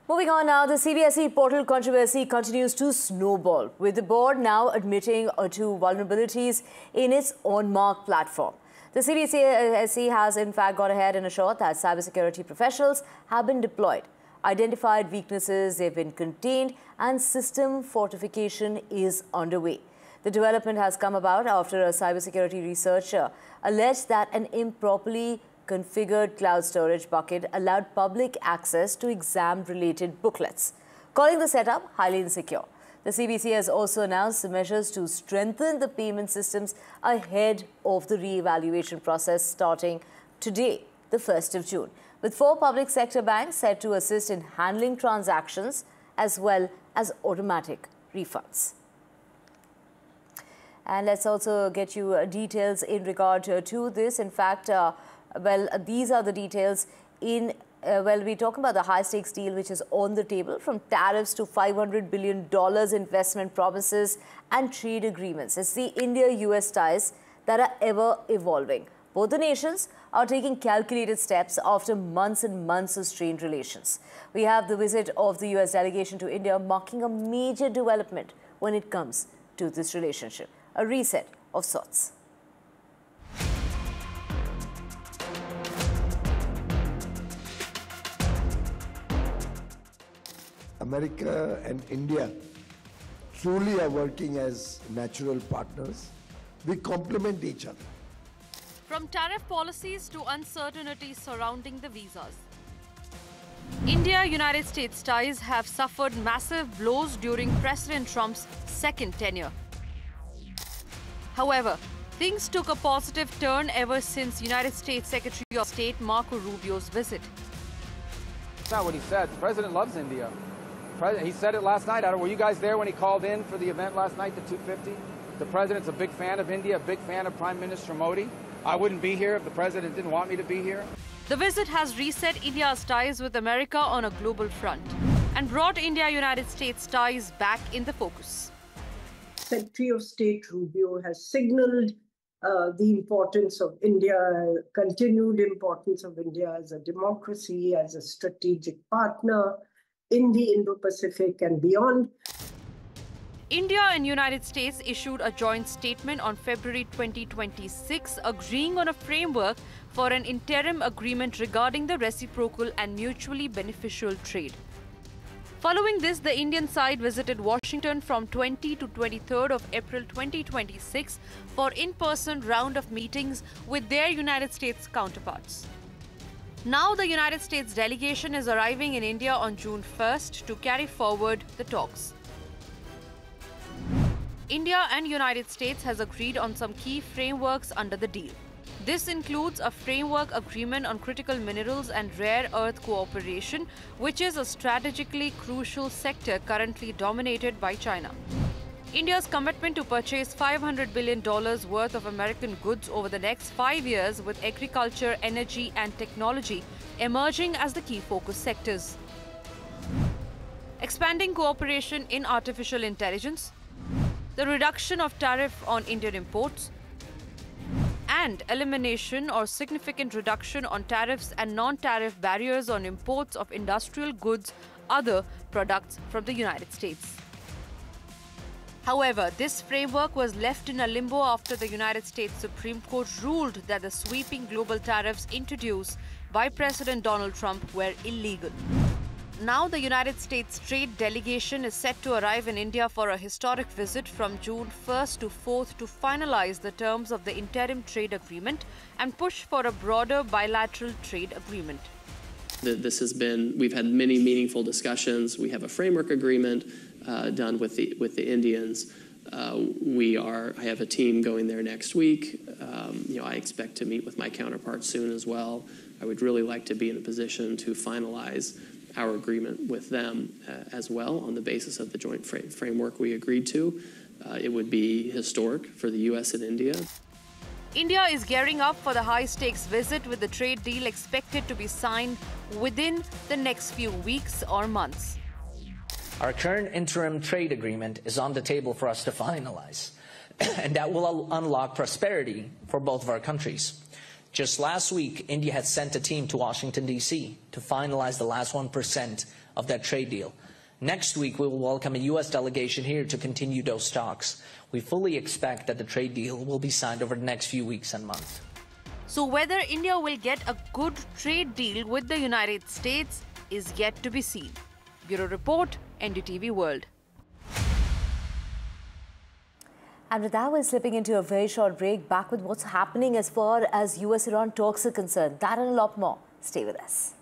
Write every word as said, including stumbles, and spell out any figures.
Moving on now, the C B S E portal controversy continues to snowball, with the board now admitting to vulnerabilities in its OnMark platform. The C B S E has in fact gone ahead and assured that cybersecurity professionals have been deployed, identified weaknesses, they've been contained, and system fortification is underway. The development has come about after a cybersecurity researcher alleged that an improperly configured cloud storage bucket allowed public access to exam-related booklets, calling the setup highly insecure. The C B S E has also announced measures to strengthen the payment systems ahead of the re-evaluation process starting today, the first of June, with four public sector banks set to assist in handling transactions as well as automatic refunds. And let's also get you uh, details in regard uh, to this. In fact, uh, well, uh, these are the details in, uh, well, we're talking about the high-stakes deal which is on the table, from tariffs to five hundred billion dollars investment promises and trade agreements. It's the India-U S ties that are ever evolving. Both the nations are taking calculated steps after months and months of strained relations. We have the visit of the U S delegation to India marking a major development when it comes to this relationship. A reset of sorts. America and India truly are working as natural partners. We complement each other. From tariff policies to uncertainty surrounding the visas, India-United States ties have suffered massive blows during President Trump's second tenure. However, things took a positive turn ever since United States Secretary of State Marco Rubio's visit. That's not what he said. The president loves India. He said it last night. Were you guys there when he called in for the event last night, the two fifty? The president's a big fan of India, a big fan of Prime Minister Modi. I wouldn't be here if the president didn't want me to be here. The visit has reset India's ties with America on a global front and brought India-United States ties back in the focus. Secretary of State Rubio has signaled uh, the importance of India, continued importance of India as a democracy, as a strategic partner in the Indo-Pacific and beyond. India and United States issued a joint statement on February twenty twenty-six agreeing on a framework for an interim agreement regarding the reciprocal and mutually beneficial trade. Following this, the Indian side visited Washington from twentieth to twenty-third of April twenty twenty-six for in-person round of meetings with their United States counterparts. Now the United States delegation is arriving in India on June first to carry forward the talks. India and United States has agreed on some key frameworks under the deal. This includes a framework agreement on critical minerals and rare earth cooperation, which is a strategically crucial sector currently dominated by China. India's commitment to purchase five hundred billion dollars worth of American goods over the next five years, with agriculture, energy and technology emerging as the key focus sectors. Expanding cooperation in artificial intelligence, the reduction of tariff on Indian imports, and elimination or significant reduction on tariffs and non-tariff barriers on imports of industrial goods, other products from the United States. However, this framework was left in a limbo after the United States Supreme Court ruled that the sweeping global tariffs introduced by President Donald Trump were illegal. Now the United States trade delegation is set to arrive in India for a historic visit from June first to fourth to finalize the terms of the interim trade agreement and push for a broader bilateral trade agreement. This has been, we've had many meaningful discussions. We have a framework agreement uh, done with the, with the Indians. Uh, we are, I have a team going there next week. Um, you know, I expect to meet with my counterparts soon as well. I would really like to be in a position to finalize our agreement with them uh, as well on the basis of the joint fra framework we agreed to. Uh, it would be historic for the U S and India. India is gearing up for the high-stakes visit, with the trade deal expected to be signed within the next few weeks or months. Our current interim trade agreement is on the table for us to finalize, and that will unlock prosperity for both of our countries. Just last week, India had sent a team to Washington, D C to finalize the last one percent of that trade deal. Next week, we will welcome a U S delegation here to continue those talks. We fully expect that the trade deal will be signed over the next few weeks and months. So whether India will get a good trade deal with the United States is yet to be seen. Bureau Report, N D T V World. And with that, we're slipping into a very short break. Back with what's happening as far as U S Iran talks are concerned. That and a lot more. Stay with us.